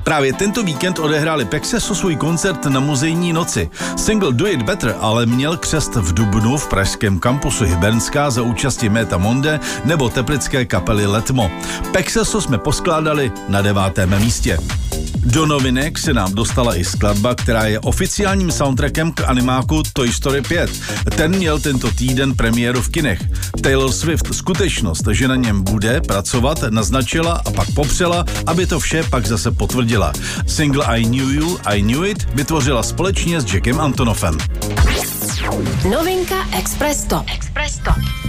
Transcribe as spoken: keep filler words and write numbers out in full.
Právě tento víkend odehráli Pexeso svůj koncert na Muzejní noci. Single Do It Better ale měl křest v dubnu v pražském kampusu Hybernská za účasti Meta Monde nebo teplické kapely Letmo. Pexeso jsme poskládali na devátém místě. Do novinek se nám dostala i skladba, která je oficiálním soundtrackem k animáku Toy Story pět. Ten měl tento týden premiéru v kinech. Taylor Swift skutečnost, že na něm bude pracovat, naznačila a pak popřela, aby to vše pak zase potvrdila. Single I Knew You, I Knew It vytvořila společně s Jackem Antonoffem. Novinka Express Top. Express Top.